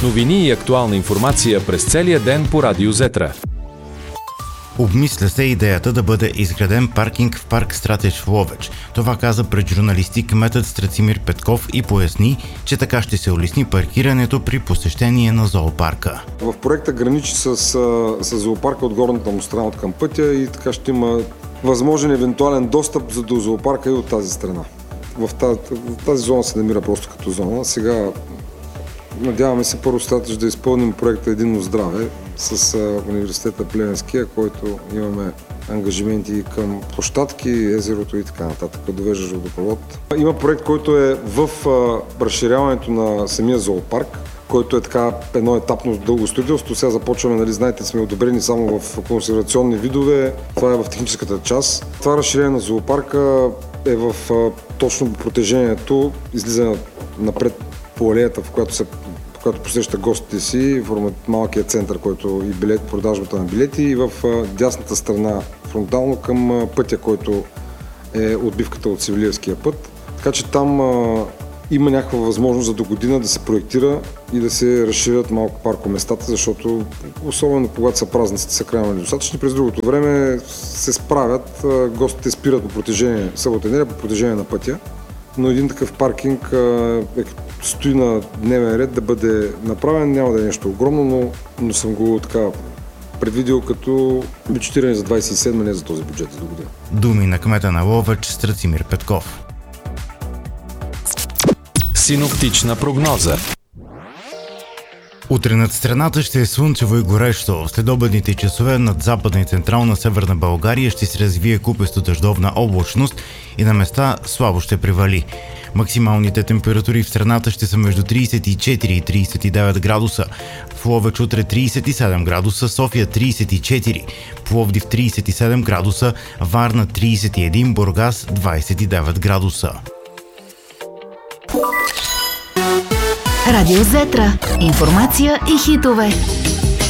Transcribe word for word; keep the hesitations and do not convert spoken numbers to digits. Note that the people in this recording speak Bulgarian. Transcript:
Новини и актуална информация през целия ден по Радио Зетра. Обмисля се идеята да бъде изграден паркинг в парк Стратеж в Ловеч. Това каза пред журналисти кметът Страцимир Петков и поясни, че така ще се улесни паркирането при посещение на зоопарка. В проекта граничи с, с зоопарка от горната му страна от към пътя и така ще има възможен евентуален достъп до зоопарка и от тази страна. В тази, в тази зона се намира просто като зона. Сега надяваме се първо Стратеж да изпълним проекта Единно здраве с университета Плевенския, който имаме ангажименти към площадки, езерото и така нататък, довеждаш водопровод. Има проект, който е в разширяването на самия зоопарк, който е така едно етапно дълго строителство. Сега започваме, нали, знаете, сме одобрени само в консервационни видове. Това е в техническата част. Това разширение на зоопарка е в точно протежението, излизане напред по алеята, в която се когато посеща гостите си, в малкият център, който и билет, продажбата на билети, и в дясната страна фронтално към пътя, който е отбивката от Севлиевския път. Така че там а, има някаква възможност за до година да се проектира и да се разширят малко паркоместата, защото особено когато са празниците, са крайно недостатъчни. През другото време се справят, а, гостите спират по протежение, събота и неделя по протежение на пътя, но един такъв паркинг а, е стои на дневен ред да бъде направен. Няма да е нещо огромно, но, но съм го така предвидил като бюджетиране за двадесет и седма, не за този бюджет за до година. Думи на кмета на Ловеч Страцимир Петков. Синоптична прогноза. Утре над страната ще е слънчево и горещо. След обедните часове над западна и централна северна България ще се развие купесто дъждовна облачност и на места слабо ще привали. Максималните температури в страната ще са между тридесет и четири и тридесет и девет градуса. В Ловеч утре тридесет и седем градуса, София тридесет и четири, Пловдив тридесет и седем градуса, Варна тридесет и един, Бургас двадесет и девет градуса. Радио Зетра. Информация и хитове.